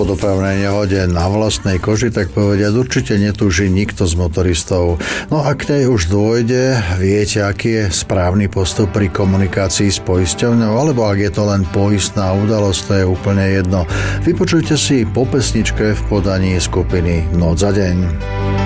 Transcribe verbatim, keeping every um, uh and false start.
po dopravnej nehode na vlastnej koži, tak povediať, určite netúži nikto z motoristov. No a k nej už dôjde, viete, aký je správny postup pri komunikácii s poisťovňou, alebo ak je to len poistná udalosť, to je úplne jedno. Vypočujte si po pesničke v podaní skupiny Noc a deň.